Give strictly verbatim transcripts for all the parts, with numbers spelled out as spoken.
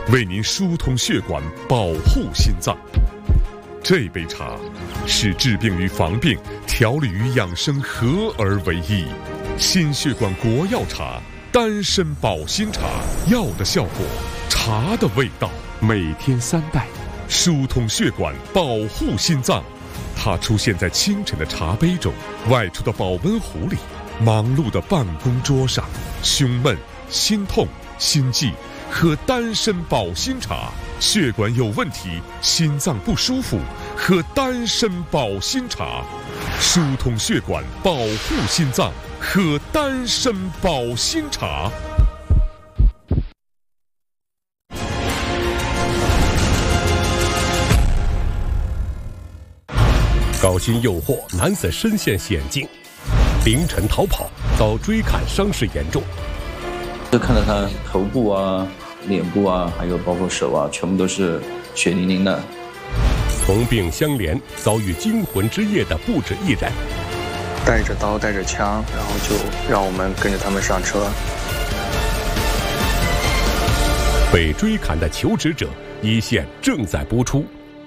为您疏通血管，保护心脏。这杯茶是治病与防病、调理与养生合而为一。心血管国药茶，丹参保心茶，药的效果，茶的味道。每天三袋，疏通血管，保护心脏。它出现在清晨的茶杯中，外出的保温壶里，忙碌的办公桌上。胸闷、心痛、心悸，喝丹参保心茶。血管有问题，心脏不舒服，喝丹参保心茶。疏通血管，保护心脏，喝丹参保心茶。 高薪诱惑，男子身陷险境，凌晨逃跑遭追砍，伤势严重。 就看到他头部啊、脸部啊，还有包括手啊，全部都是血淋淋的。 同病相怜，遭遇惊魂之夜的不止一人。 带着刀带着枪，然后就让我们跟着他们上车。 被追砍的求职者，一线正在播出。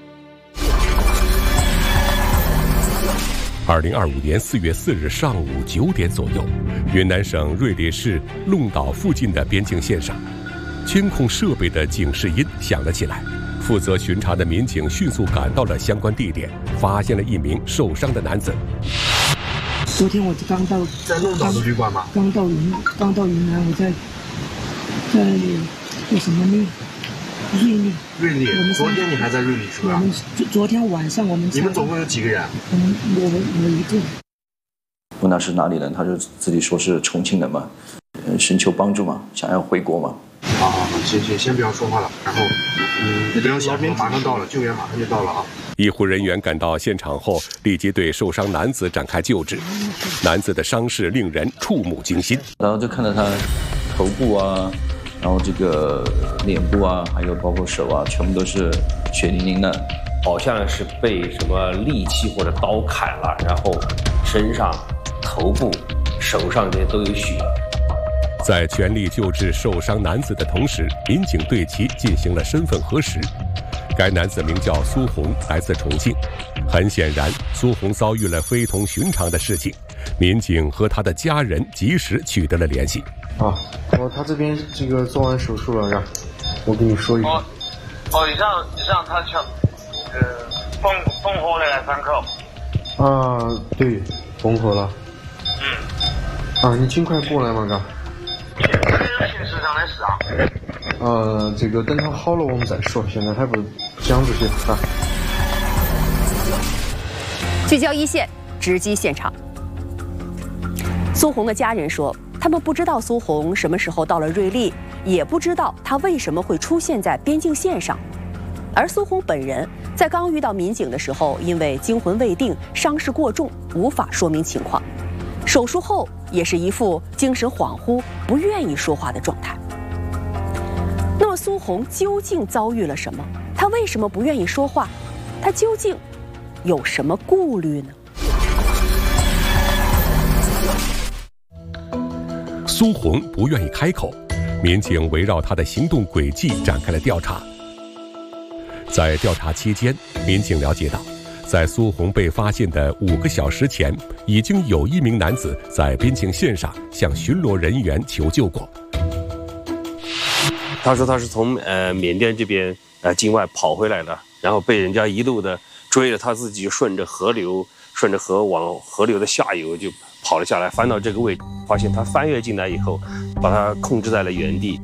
二零二五年四月四日上午九点左右，云南省瑞丽市弄岛附近的边境线上，监控设备的警示音响了起来。负责巡查的民警迅速赶到了相关地点，发现了一名受伤的男子。 昨天我刚到在弄岛的旅馆吗？ 刚到云刚到云南，我在在做什么呢？瑞丽。 瑞丽。昨天你还在瑞丽是吧？ 我们昨天晚上我们。 你们总共有几个人？ 我们我我一个。 问他是哪里人，他就自己说是重庆人嘛，呃，寻求帮助嘛，想要回国嘛。 好好好，行行，先不要说话了，然后嗯，不要想，马上到了，救援马上就到了啊。 医护人员赶到现场后，立即对受伤男子展开救治。男子的伤势令人触目惊心， 然后就看到他头部啊，然后这个脸部啊，还有包括手啊，全部都是血淋淋的， 好像是被什么利器或者刀砍了，然后身上、头部、手上这些都有血。 在全力救治受伤男子的同时，民警对其进行了身份核实。该男子名叫苏红，来自重庆。很显然，苏红遭遇了非同寻常的事情。民警和他的家人及时取得了联系。 啊，哦，他这边这个做完手术了，让我跟你说一下。 哦，哦，你让你让他去，呃，丰丰河的来山口。 啊，对，丰河了。 嗯。 啊，你尽快过来嘛，哥。 这有刑事上的事啊。 呃，这个等他好了我们再说，现在还不讲这些啊。 聚焦一线，直击现场。苏红的家人说，他们不知道苏红什么时候到了瑞丽，也不知道她为什么会出现在边境线上。而苏红本人在刚遇到民警的时候，因为惊魂未定、伤势过重，无法说明情况。手术后也是一副精神恍惚、不愿意说话的状态。那么苏红究竟遭遇了什么？她为什么不愿意说话？她究竟有什么顾虑呢？ 苏红不愿意开口，民警围绕她的行动轨迹展开了调查。在调查期间，民警了解到，在苏红被发现的五个小时前，已经有一名男子在边境线上向巡逻人员求救过。 他说他是从呃缅甸这边呃境外跑回来的，然后被人家一路的追了，他自己就顺着河流，顺着河往河流的下游就跑了下来，翻到这个位置，发现他翻越进来以后，把他控制在了原地。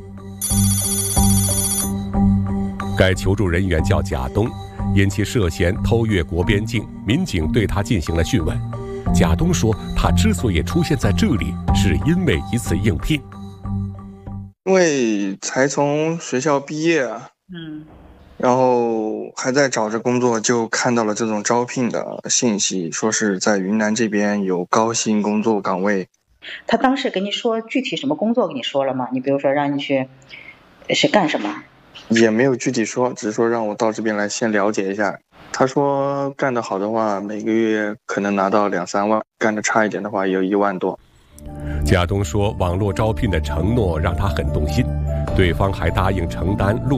该求助人员叫贾东，因其涉嫌偷越国边境，民警对他进行了讯问。贾东说，他之所以出现在这里，是因为一次应聘。 因为才从学校毕业啊，嗯，然后还在找着工作，就看到了这种招聘的信息，说是在云南这边有高薪工作岗位。 他当时跟你说具体什么工作跟你说了吗？你比如说让你去是干什么？ 也没有具体说，只是说让我到这边来先了解一下。他说干得好的话，每个月可能拿到两三万，干得差一点的话也有一万多。 贾东说，网络招聘的承诺让他很动心，对方还答应承担路